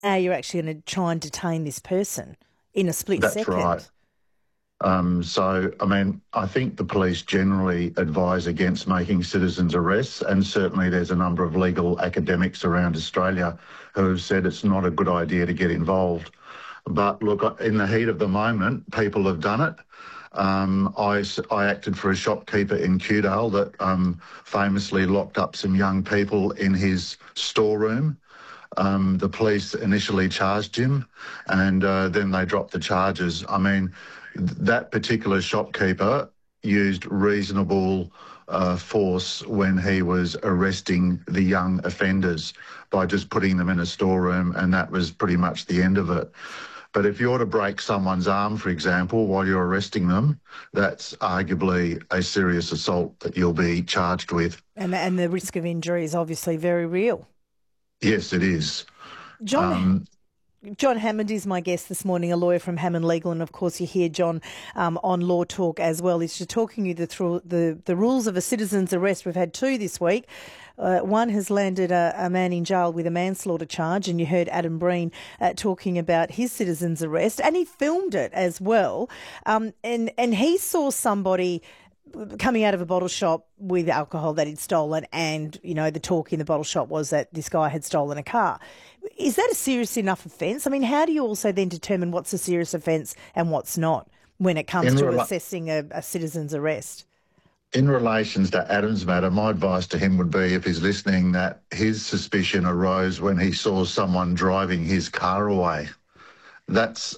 Now you're actually going to try and detain this person in a split That's right. second. I think the police generally advise against making citizens' arrests, and certainly there's a number of legal academics around Australia who have said it's not a good idea to get involved. But look, in the heat of the moment, people have done it. I acted for a shopkeeper in Kewdale that famously locked up some young people in his storeroom. The police initially charged him and then they dropped the charges. I mean, that particular shopkeeper used reasonable force when he was arresting the young offenders by just putting them in a storeroom, and that was pretty much the end of it. But if you're to break someone's arm, for example, while you're arresting them, that's arguably a serious assault that you'll be charged with. And the risk of injury is obviously very real. Yes, it is. John Hammond is my guest this morning, a lawyer from Hammond Legal, and of course you hear John on Law Talk as well. He's just talking you through the rules of a citizen's arrest. We've had two this week. One has landed a man in jail with a manslaughter charge, and you heard Adam Breen talking about his citizen's arrest, and he filmed it as well. And he saw somebody coming out of a bottle shop with alcohol that he'd stolen, and, you know, the talk in the bottle shop was that this guy had stolen a car. Is that a serious enough offence? I mean, how do you also then determine what's a serious offence and what's not when it comes to assessing a citizen's arrest? In relation to Adam's matter, my advice to him would be, if he's listening, that his suspicion arose when he saw someone driving his car away. That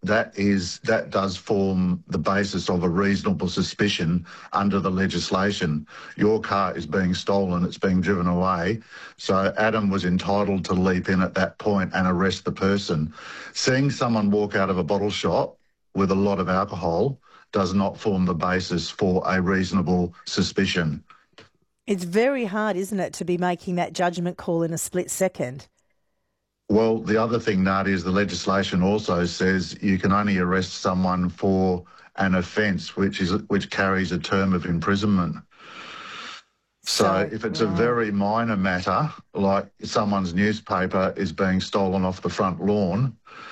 does form the basis of a reasonable suspicion under the legislation. Your car is being stolen, it's being driven away. So Adam was entitled to leap in at that point and arrest the person. Seeing someone walk out of a bottle shop with a lot of alcohol does not form the basis for a reasonable suspicion. It's very hard, isn't it, to be making that judgment call in a split second? Well, the other thing, Nadia, is the legislation also says you can only arrest someone for an offence which carries a term of imprisonment. So if it's a very minor matter, like someone's newspaper is being stolen off the front lawn,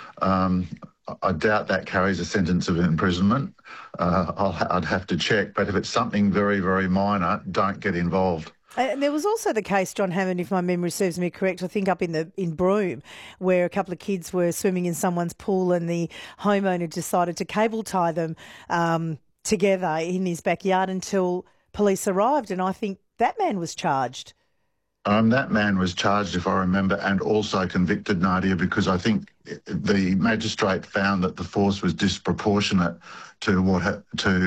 I doubt that carries a sentence of imprisonment. I'd have to check. But if it's something very, very minor, don't get involved. And there was also the case, John Hammond, if my memory serves me correct, I think up in Broome, where a couple of kids were swimming in someone's pool and the homeowner decided to cable tie them together in his backyard until police arrived. And I think that man was charged. That man was charged, if I remember, and also convicted, Nadia, because I think the magistrate found that the force was disproportionate to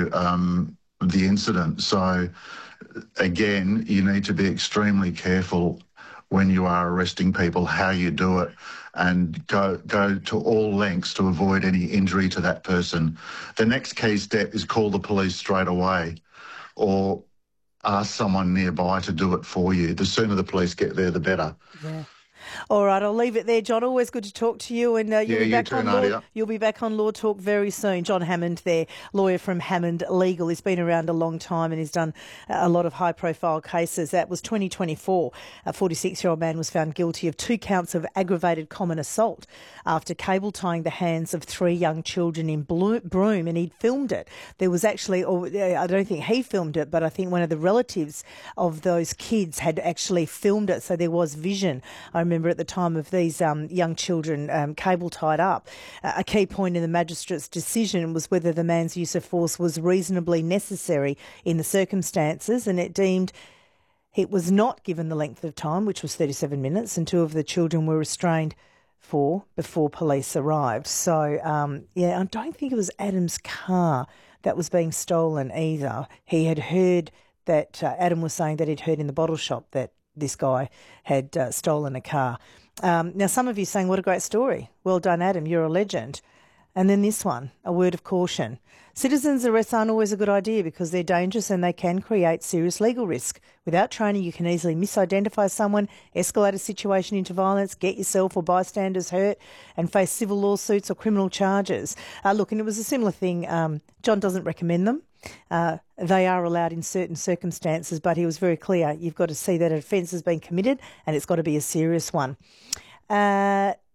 the incident. So, again, you need to be extremely careful when you are arresting people, how you do it, and go to all lengths to avoid any injury to that person. The next key step is call the police straight away, or ask someone nearby to do it for you. The sooner the police get there, the better. Yeah. All right, I'll leave it there, John. Always good to talk to you, and you'll be back on Law Talk very soon. John Hammond there, lawyer from Hammond Legal. He's been around a long time and he's done a lot of high-profile cases. That was 2024. A 46-year-old man was found guilty of 2 counts of aggravated common assault after cable tying the hands of 3 young children in Broome, and he'd filmed it. There was actually, I don't think he filmed it, but I think one of the relatives of those kids had actually filmed it, so there was vision. I remember at the time of these young children cable tied up. A key point in the magistrate's decision was whether the man's use of force was reasonably necessary in the circumstances, and it deemed it was not, given the length of time, which was 37 minutes, and 2 of the children were restrained before police arrived. So, I don't think it was Adam's car that was being stolen either. He had heard that, Adam was saying that he'd heard in the bottle shop that this guy had stolen a car. Now, some of you saying, what a great story. Well done, Adam, you're a legend. And then this one, a word of caution. Citizens' arrests aren't always a good idea because they're dangerous and they can create serious legal risk. Without training, you can easily misidentify someone, escalate a situation into violence, get yourself or bystanders hurt, and face civil lawsuits or criminal charges. Look, and it was a similar thing. John doesn't recommend them. They are allowed in certain circumstances, but he was very clear. You've got to see that an offence has been committed and it's got to be a serious one.